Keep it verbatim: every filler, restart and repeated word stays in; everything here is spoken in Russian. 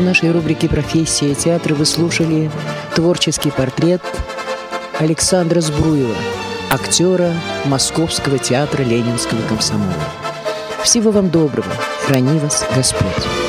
нашей рубрике «Профессия театра» вы слушали творческий портрет Александра Збруева, актера Московского театра Ленинского комсомола. Всего вам доброго, храни вас Господь.